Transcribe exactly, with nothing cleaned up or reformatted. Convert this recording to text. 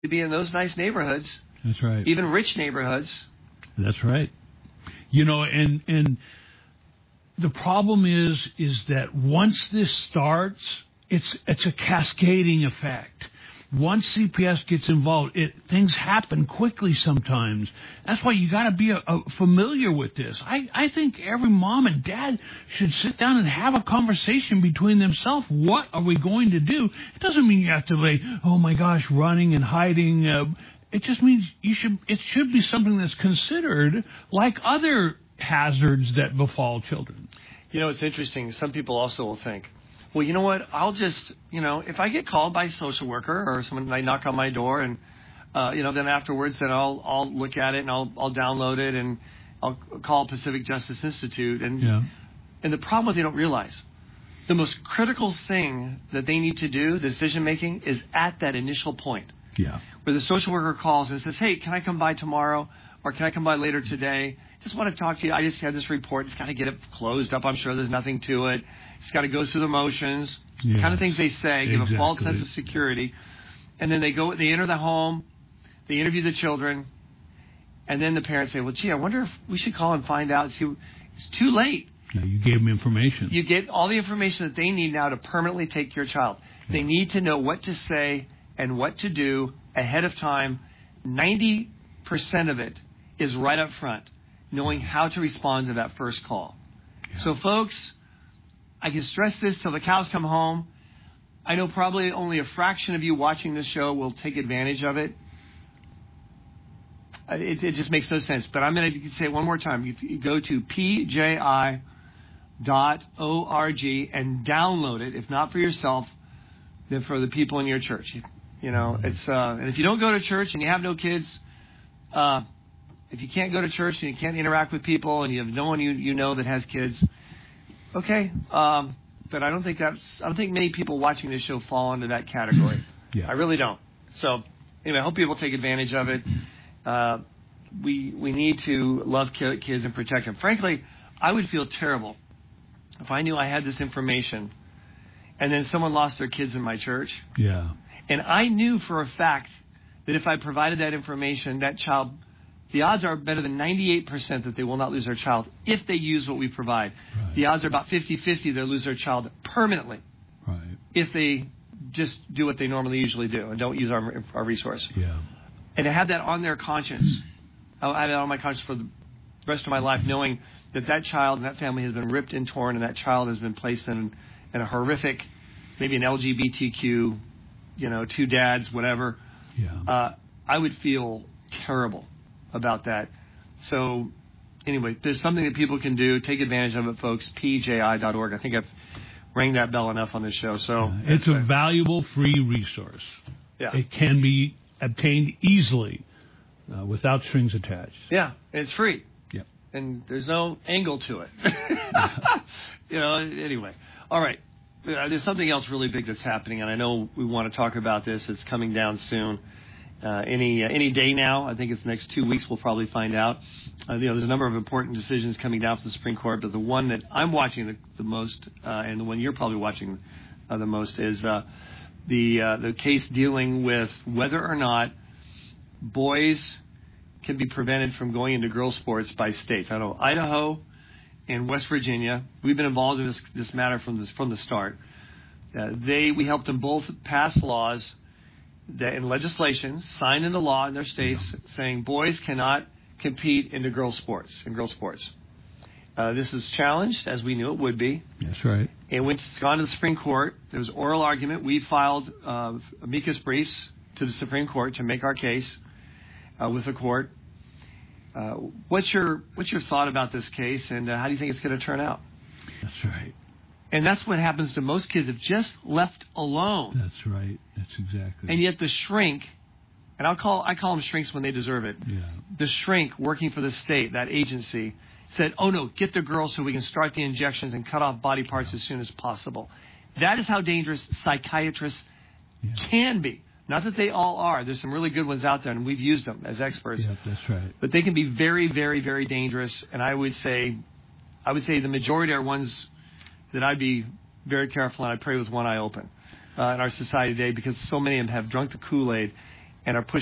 to be in those nice neighborhoods. That's right. Even rich neighborhoods. That's right. You know, and and the problem is is that once this starts, it's it's a cascading effect. Once C P S gets involved, it things happen quickly sometimes. That's why you got to be a, a familiar with this. I, I think every mom and dad should sit down and have a conversation between themselves. What are we going to do? It doesn't mean you have to like, oh my gosh, running and hiding. Uh, it just means you should. It should be something that's considered like other hazards that befall children. You know, it's interesting. Some people also will think, well, you know what? I'll just, you know, if I get called by a social worker or someone might knock on my door, and uh, you know, then afterwards, then I'll I'll look at it and I'll I'll download it and I'll call Pacific Justice Institute. And yeah. and the problem what they don't realize, the most critical thing that they need to do, the decision making, is at that initial point. Yeah. Where the social worker calls and says, hey, can I come by tomorrow, or can I come by later today? Just want to talk to you. I just had this report. Just got to get it closed up. I'm sure there's nothing to it. Just got to go through the motions. Yes. Kind of things they say, give exactly. a false sense of security. And then they go, they enter the home, they interview the children, and then the parents say, well, gee, I wonder if we should call and find out. See, it's too late. No, you gave them information. You get all the information that they need now to permanently take your child. Yeah. They need to know what to say and what to do ahead of time. ninety percent of it is right up front, knowing how to respond to that first call. Yeah. So, folks, I can stress this till the cows come home. I know probably only a fraction of you watching this show will take advantage of it. It, it just makes no sense. But I'm going to say it one more time. You, you go to p j i dot org and download it. If not for yourself, then for the people in your church. You, you know, it's uh, and if you don't go to church and you have no kids, uh, if you can't go to church and you can't interact with people and you have no one you, you know that has kids, okay. Um, but I don't think that's, I don't think many people watching this show fall into that category. Yeah. I really don't. So anyway, I hope people take advantage of it. Uh, we we need to love kids and protect them. Frankly, I would feel terrible if I knew I had this information and then someone lost their kids in my church. Yeah. And I knew for a fact that if I provided that information, that child, the odds are better than ninety-eight percent that they will not lose their child if they use what we provide. Right. The odds are about fifty-fifty they'll lose their child permanently right. if they just do what they normally usually do and don't use our, our resource. Yeah. And to have that on their conscience, I'll have that on my conscience for the rest of my life, knowing that that child and that family has been ripped and torn and that child has been placed in, in a horrific, maybe an L G B T Q, you know, two dads, whatever. Yeah. Uh, I would feel terrible about that. So anyway, there's something that people can do. Take advantage of it, folks. p j i dot org. I think I've rang that bell enough on this show. So yeah. It's a valuable free resource. Yeah. It can be obtained easily uh, without strings attached. Yeah, and it's free. Yeah. And there's no angle to it. You know, anyway. All right. Uh, there's something else really big that's happening, and I know we want to talk about this. It's coming down soon. Uh, any uh, any day now. I think it's the next two weeks we'll probably find out. Uh, you know, there's a number of important decisions coming down from the Supreme Court, but the one that I'm watching the, the most, uh, and the one you're probably watching uh, the most, is uh, the uh, the case dealing with whether or not boys can be prevented from going into girls' sports by states. I know Idaho and West Virginia. We've been involved in this this matter from this from the start. Uh, they we helped them both pass laws that in legislation signed into law in their states saying boys cannot compete into girls' sports in girls' sports. Uh, this is challenged, as we knew it would be. That's right. And when it's gone to the Supreme Court, there was oral argument. We filed uh, amicus briefs to the Supreme Court to make our case uh, with the court. Uh, what's your what's your thought about this case, and uh, how do you think it's going to turn out? That's right. And that's what happens to most kids if just left alone. That's right. That's exactly. And yet the shrink, and I'll call I call them shrinks when they deserve it. Yeah. The shrink working for the state, that agency, said, "Oh no, get the girls so we can start the injections and cut off body parts as soon as possible." That is how dangerous psychiatrists yeah. can be. Not that they all are. There's some really good ones out there, and we've used them as experts. Yeah, that's right. But they can be very, very, very dangerous. And I would say, I would say the majority are ones that I'd be very careful and I'd pray with one eye open uh, in our society today, because so many of them have drunk the Kool-Aid and are pushing